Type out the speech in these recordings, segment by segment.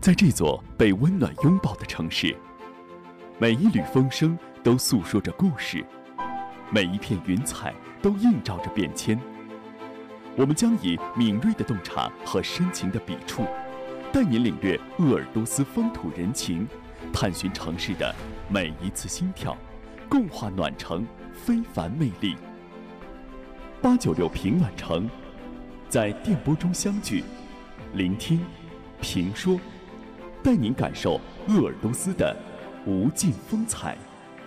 在这座被温暖拥抱的城市，每一缕风声都诉说着故事，每一片云彩都映照着变迁。我们将以敏锐的洞察和深情的笔触，带您领略鄂尔多斯风土人情，探寻城市的每一次心跳，共话暖城非凡魅力。896平暖城，在电波中相聚，聆听、评说，带您感受鄂尔多斯的无尽风采。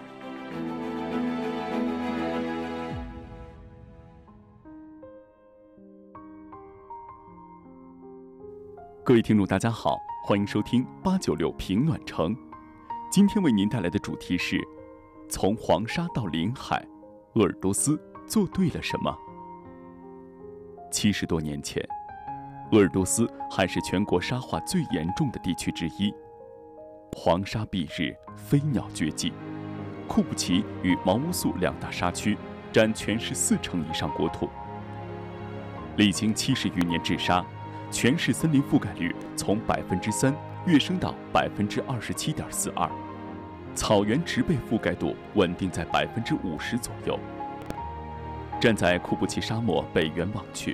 各位听众大家好，欢迎收听896平暖城。今天为您带来的主题是：从黄沙到临海，鄂尔多斯做对了什么？70多年前，鄂尔多斯还是全国沙化最严重的地区之一，黄沙蔽日，飞鸟绝迹。库布齐与毛乌素两大沙区占全市40%以上国土。历经70余年治沙，全市森林覆盖率从3%跃升到27.42%，草原植被覆盖度稳定在50%左右。站在库布齐沙漠北缘望去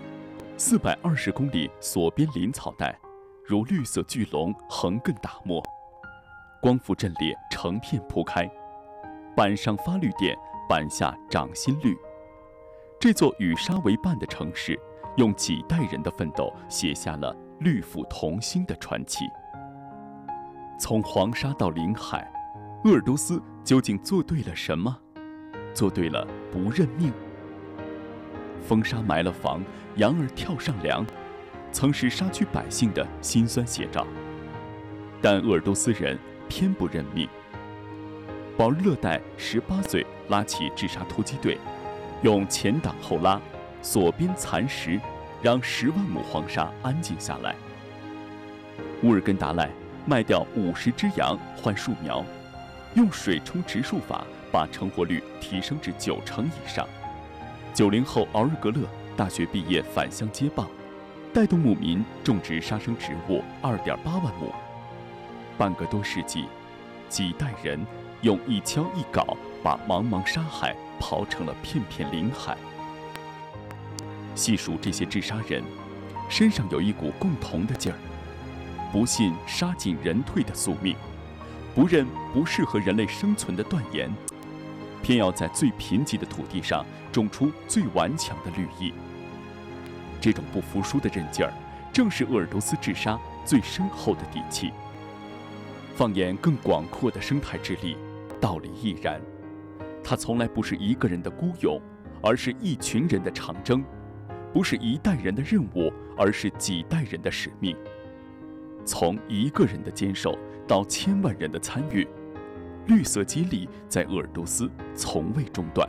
，420公里索边林草带如绿色巨龙横亘打没，光伏阵列成片铺开，板上发绿电，板下长新绿。这座与沙为伴的城市，用几代人的奋斗写下了绿阜同心的传奇。从黄沙到临海，鄂尔多斯究竟做对了什么？做对了不认命。风沙埋了房，羊儿跳上梁，曾是沙区百姓的辛酸写照。但鄂尔多斯人偏不认命。保日勒代18岁拉起治沙突击队，用前挡后拉，锁边蚕食，让10万亩黄沙安静下来。乌尔根达赖卖掉50只羊换树苗，用水冲植树法把成活率提升至90%以上。90后敖日格勒大学毕业返乡接棒，带动牧民种植沙生植物2.8万亩。半个多世纪，几代人用一锹一镐把茫茫沙海刨成了片片林海。细数这些治沙人，身上有一股共同的劲儿：不信沙尽人退的宿命，不认不适合人类生存的断言，偏要在最贫瘠的土地上种出最顽强的绿意。这种不服输的韧劲儿，正是鄂尔多斯治沙最深厚的底气。放眼更广阔的生态之力，道理亦然。它从来不是一个人的孤勇，而是一群人的长征；不是一代人的任务，而是几代人的使命。从一个人的坚守到千万人的参与，绿色激励在鄂尔多斯从未中断。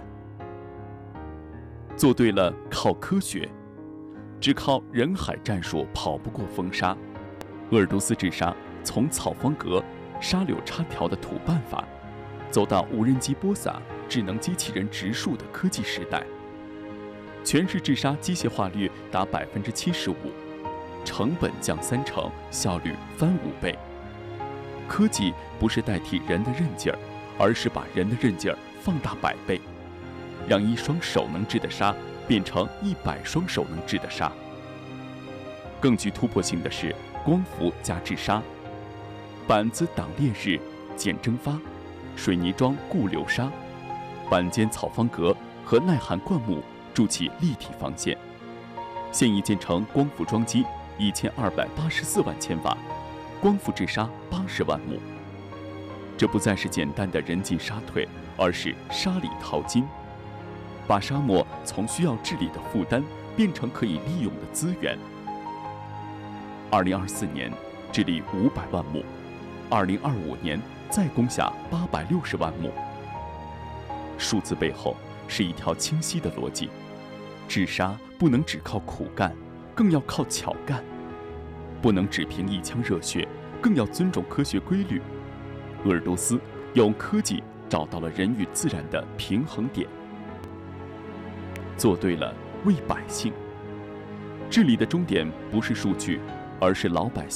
做对了靠科学，只靠人海战术跑不过风沙。鄂尔多斯治沙从草方格、沙柳插条的土办法，走到无人机播撒、智能机器人植树的科技时代。全市治沙机械化率达75%，成本降30%，效率翻5倍。科技不是代替人的韧劲儿，而是把人的韧劲儿放大100倍，让1双手能制的沙变成100双手能制的沙。更具突破性的是光伏加治沙，板子挡烈日、减蒸发，水泥桩固流沙，板间草方格和耐寒灌木筑起立体防线。现已建成光伏桩机1284万千瓦，光伏治沙80万亩。这不再是简单的人进沙退，而是沙里淘金，把沙漠从需要治理的负担变成可以利用的资源。2024年治理500万亩，2025年再攻下860万亩。数字背后是一条清晰的逻辑：治沙不能只靠苦干，更要靠巧干；不能只凭一腔热血，更要尊重科学规律。鄂尔多斯用科技找到了人与自然的平衡点，做对了为百姓。治理的终点不是数据，而是老百姓。